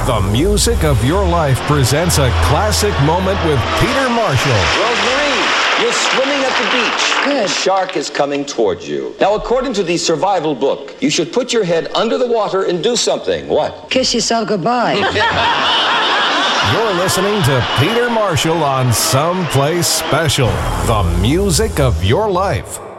The Music of Your Life presents a classic moment with Peter Marshall. Rosemary, you're swimming at the beach. Good. A shark is coming towards you. Now, according to the survival book, you should put your head under the water and do something. What? Kiss yourself goodbye. You're listening to Peter Marshall on Someplace Special. The Music of Your Life.